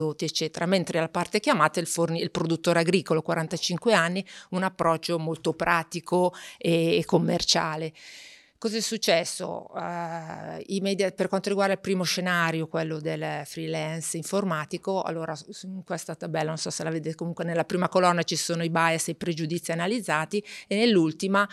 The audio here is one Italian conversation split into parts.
eccetera, mentre la parte chiamata è il produttore agricolo, 45 anni, un approccio molto pratico e commerciale. Cosa è successo? I media, per quanto riguarda il primo scenario, quello del freelance informatico, allora in questa tabella, non so se la vedete, comunque nella prima colonna ci sono i bias e i pregiudizi analizzati e nell'ultima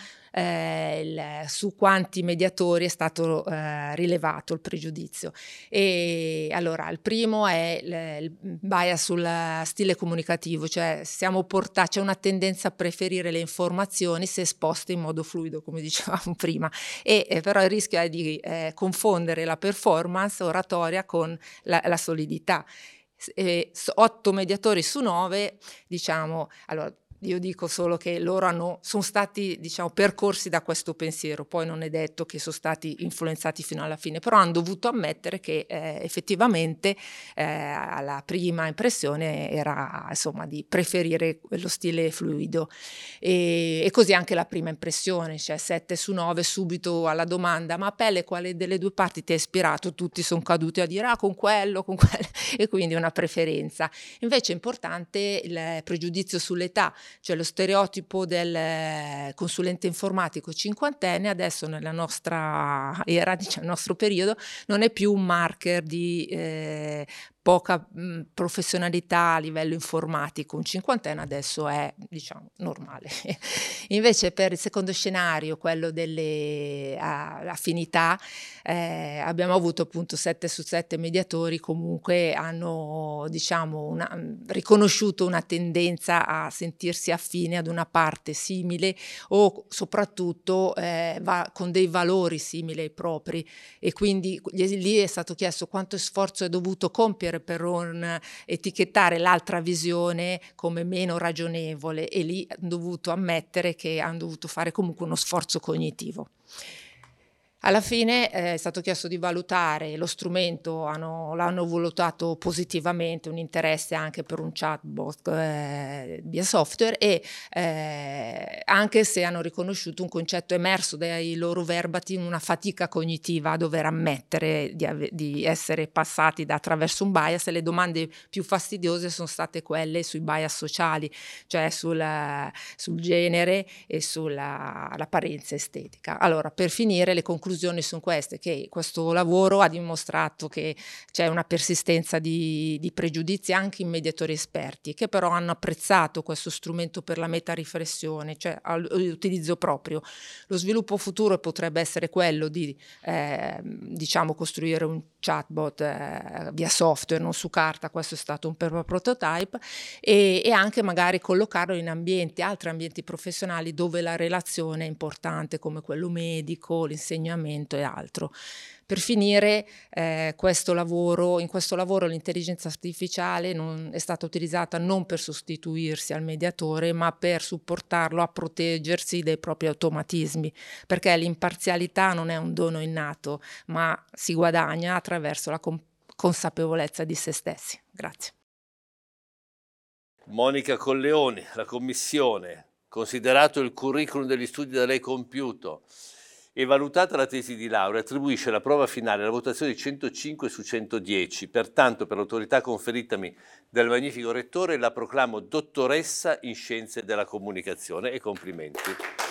su quanti mediatori è stato rilevato il pregiudizio. E allora il primo è il bias sul stile comunicativo, cioè c'è una tendenza a preferire le informazioni se esposte in modo fluido, come dicevamo prima, e però il rischio è di confondere la performance oratoria con la solidità. 8 mediatori su 9, diciamo, allora io dico solo che loro sono stati, diciamo, percorsi da questo pensiero, poi non è detto che sono stati influenzati fino alla fine, però hanno dovuto ammettere che effettivamente alla prima impressione era, insomma, di preferire lo stile fluido e così anche la prima impressione, cioè 7 su 9 subito alla domanda ma a pelle quale delle due parti ti ha ispirato, tutti sono caduti a dire con quello e quindi una preferenza. Invece è importante il pregiudizio sull'età, cioè lo stereotipo del consulente informatico cinquantenne adesso nella nostra era, diciamo, nel nostro periodo, non è più un marker di poca professionalità a livello informatico. Un cinquantenne adesso è, diciamo, normale. Invece per il secondo scenario, quello delle affinità, abbiamo avuto appunto 7 su 7 mediatori comunque hanno, diciamo, riconosciuto una tendenza a sentirsi affine ad una parte simile o soprattutto con dei valori simili ai propri, e quindi lì è stato chiesto quanto sforzo è dovuto compiere per non etichettare l'altra visione come meno ragionevole, e lì hanno dovuto ammettere che hanno dovuto fare comunque uno sforzo cognitivo. Alla fine è stato chiesto di valutare lo strumento, l'hanno valutato positivamente, un interesse anche per un chatbot via software e anche se hanno riconosciuto un concetto emerso dai loro verbatim, una fatica cognitiva a dover ammettere di essere passati attraverso un bias, e le domande più fastidiose sono state quelle sui bias sociali, cioè sul genere e sull'apparenza estetica. Allora, per finire, le conclusioni sono queste, che questo lavoro ha dimostrato che c'è una persistenza di pregiudizi anche in mediatori esperti, che però hanno apprezzato questo strumento per la metariflessione, cioè l'utilizzo proprio. Lo sviluppo futuro potrebbe essere quello di diciamo costruire un chatbot via software, non su carta, questo è stato un prototype, e anche magari collocarlo in altri ambienti professionali dove la relazione è importante, come quello medico, l'insegnamento e altro. Per finire, in questo lavoro l'intelligenza artificiale è stata utilizzata non per sostituirsi al mediatore, ma per supportarlo a proteggersi dai propri automatismi, perché l'imparzialità non è un dono innato, ma si guadagna attraverso la consapevolezza di se stessi. Grazie. Monica Colleoni, la Commissione, considerato il curriculum degli studi da lei compiuto e valutata la tesi di laurea, attribuisce la prova finale alla votazione di 105 su 110. Pertanto, per l'autorità conferitami dal magnifico rettore, la proclamo dottoressa in scienze della comunicazione e complimenti.